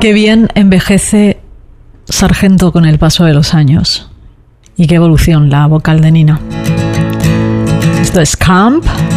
Qué bien envejece Sargento con el paso de los años. Y qué evolución la vocal de Nina. Esto es Camp